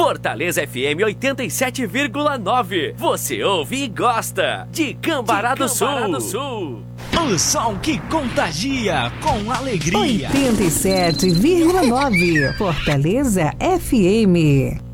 Fortaleza FM 87,9. Você ouve e gosta de Cambará do Sul. O som que contagia com alegria. 87,9. Fortaleza FM.